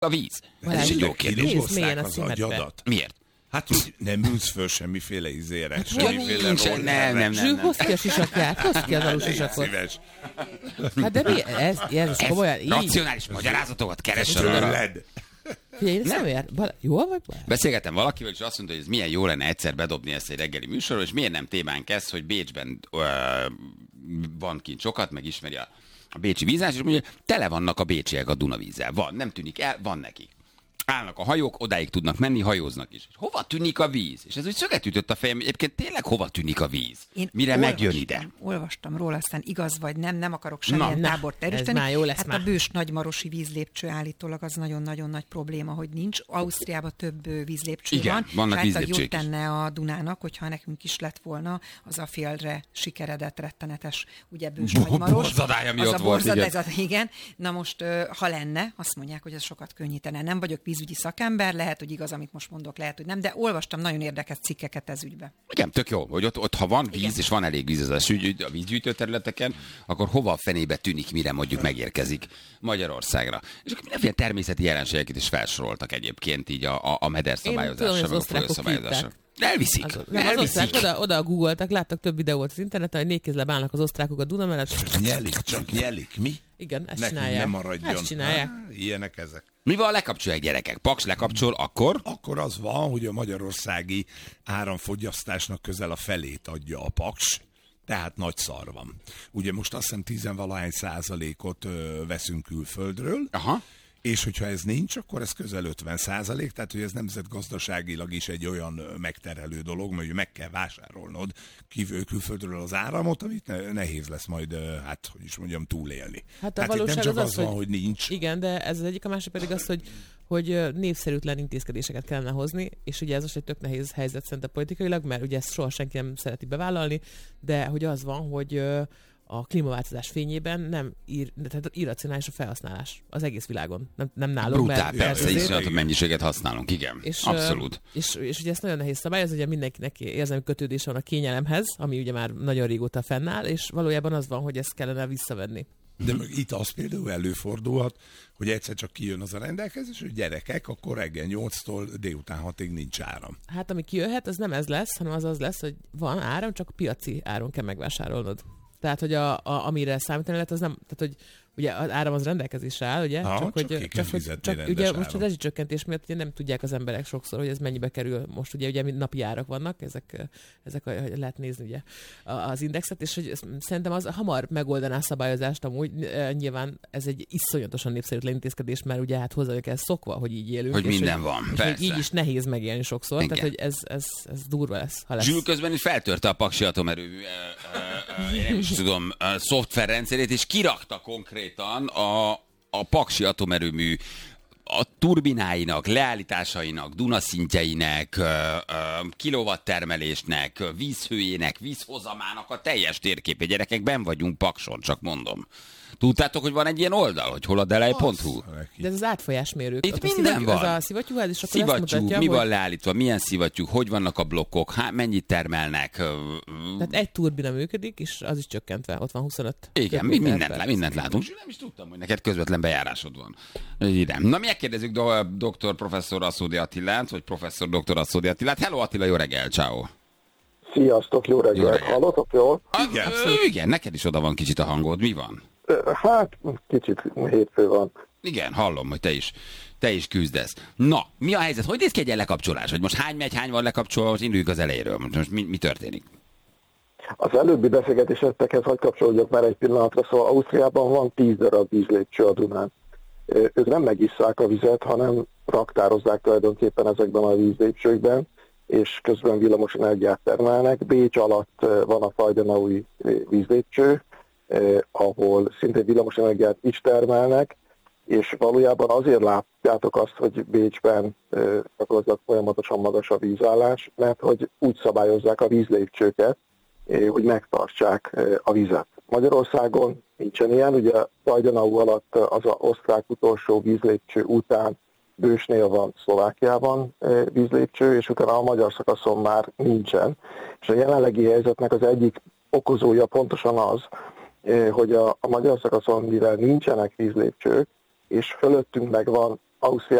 a víz? Ez egy jó kérdés. Hozták az agyadat. Miért? Hát úgy nem ülsz föl semmiféle izére, semmiféle rollerre. Nem. Zsű, hozd ki a sisakját, hozd ki az alusisakot. Szíves. Hát de mi? Ez komolyan így? Racionális magyarázatokat keresel arra. Tőled. Figyelj, én nem ér. Jól vagy? Beszélgettem valakivel, és azt mondta, hogy ez milyen jó lenne egyszer bedobni ezt egy reggeli műsorról, és miért nem témánk ez, hogy Bécsben van kint sokat, meg ismeri a bécsi vízás, és mondja, tele vannak a bécsiek a Dunavízzel. Van, nem tűnik el, van neki. Állnak a hajók, odáig tudnak menni, hajóznak is. Hova tűnik a víz? És ez úgy szöget ütött a fejem, egyébként tényleg hova tűnik a víz? Mire megjön ide? Olvastam róla, aztán igaz vagy nem akarok semmilyen tábort erősíteni. Ez már jó lesz hát már. a bős nagymarosi vízlépcső állítólag az nagyon-nagyon nagy probléma, hogy nincs. Ausztriában több vízlépcső Igen, van. vannak hát vízlépcsők jót is. tenne a Dunának, hogyha nekünk is lett volna az a félre sikeredett, rettenetes, ugye bős nagymaros. Borzadálya, ami Az ott a volt, borzad, igen. Na most, ha lenne, azt mondják, hogy ez sokat könnyítene. Nem vagyok vízügyi szakember, lehet, hogy igaz, amit most mondok, lehet, hogy nem, de olvastam nagyon érdekes cikkeket ez ügybe. Igen, tök jó, hogy ott ha van víz, és van elég víz a vízgyűjtő területeken, akkor hova a fenébe tűnik, mire mondjuk megérkezik Magyarországra. És akkor mindenféle természeti jelenségeket is felsoroltak egyébként így a mederszabályozásra, meg a folyószabályozásra. Elviszik. Az osztrák oda googoltak, láttak több videót az interneten, hogy négykézzel állnak az osztrákok a Duna mellett. Nyelik, mi? Igen, ezt Nekünk csinálják. nem maradjon. Ezt csinálják. Ilyenek ezek. Mi van, lekapcsolják gyerekek? Paks lekapcsol, akkor? Akkor az van, hogy a magyarországi áramfogyasztásnak közel a felét adja a Paks, tehát nagy szar van. Ugye most azt hiszem 10% veszünk külföldről, Aha. és hogyha ez nincs, akkor ez közel 50%, tehát hogy ez nemzetgazdaságilag is egy olyan megterhelő dolog, mert meg kell vásárolnod külföldről az áramot, amit nehéz lesz majd, hát hogy is mondjam, túlélni. Hát a tehát valóság nem csak az van, hogy nincs. Igen, de ez az egyik, a másik pedig az, hogy népszerűtlen intézkedéseket kellene hozni, és ugye ez most egy tök nehéz helyzet szerintem politikailag, mert ugye ezt soha senki nem szereti bevállalni, de hogy az van, hogy a klímaváltozás fényében tehát irracionális a felhasználás az egész világon. Nem nálunk. Brutál, persze, iszonyat mennyiséget használunk, igen. És, abszolút. És ugye ezt nagyon nehéz szabályozni, ugye mindenkinek érzelmi kötődése van a kényelemhez, ami ugye már nagyon régóta fennáll, és valójában az van, hogy ezt kellene visszavenni. De itt az például előfordulhat, hogy egyszer csak kijön az a rendelkezés, hogy gyerekek, akkor reggel 8-tól délután 6-ig nincs áram. Hát ami kijöhet, az nem ez lesz, hanem az lesz, hogy van áram, csak piaci áron kell megvásárolnod. Tehát, hogy amire számítani lehet, az nem, tehát, hogy ugye az áram az rendelkezésre áll, ugye? Aha, csak ugye most a rezsicsökkentés miatt ugye nem tudják az emberek sokszor, hogy ez mennyibe kerül. Most ugye napi árak vannak, ezek lehet nézni ugye az indexet, és hogy szerintem az hamar megoldaná a szabályozást amúgy. Nyilván ez egy iszonyatosan népszerűtlen intézkedés, mert ugye hát hozzá kell szokva, hogy így élünk. Hogy minden van, és persze. így is nehéz megélni sokszor, igen. Tehát hogy ez durva lesz, ha lesz. Zsül közben is feltörte a paksi atomerőmű én is tudom, szoftverrendszerét, és kirakta konkrétan a paksi atomerőmű a turbináinak, leállításainak, dunaszintjeinek, kilowatttermelésnek, vízhőjének, vízhozamának a teljes térképé. Gyerekek, benn vagyunk Pakson, csak mondom. Tudtátok, hogy van egy ilyen oldal, hogy holadelej.hu? De ez az átfolyásmérők. Itt minden van. Az a szivattyúház, és akkor szivattyú, ezt mutatja, mi van leállítva, milyen szivattyúk, hogy vannak a blokkok, mennyit termelnek. Tehát egy turbina működik, és az is csökkentve, ott van 25. Igen, mindent látunk. Nem is tudtam, hogy neked közvetlen bejárásod van. Ide. Na, megkérdezzük dr. professzor Aszódi Attilát, vagy professzor dr. Aszódi Attilát. Hello Attila, jó reggel, ciao. Sziasztok, jó reggelt. Hallotok jól? Igen, neked is oda van kicsit a hangod. Mi van? Hát, kicsit hétfő van. Igen, hallom, hogy te is küzdesz. Na, mi a helyzet? Hogy néz ki egy lekapcsolás? Hogy most hány van lekapcsolva, most induljunk az elejéről. Most mi történik? Az előbbi beszélgetésekhez hadd kapcsolódjak már egy pillanatra, szóval Ausztriában van 10 darab vízlépcső a Dunán. Ők nem megisszák a vizet, hanem raktározzák tulajdonképpen ezekben a vízlépcsőkben, és közben villamos energiát termelnek. Bécs alatt van a Fajdenaui vízlépcső, ahol szintén villamos energiát is termelnek, és valójában azért látjátok azt, hogy Bécsben folyamatosan magas a vízállás, mert hogy úgy szabályozzák a vízlépcsőket, hogy megtartsák a vizet. Magyarországon nincsen ilyen, ugye Fajdenau alatt az az osztrák utolsó vízlépcső után Bősnél van Szlovákiában vízlépcső, és utána a magyar szakaszon már nincsen. És a jelenlegi helyzetnek az egyik okozója pontosan az, hogy a magyar szakaszon, mivel nincsenek vízlépcsők, és fölöttünk meg van Ausztriában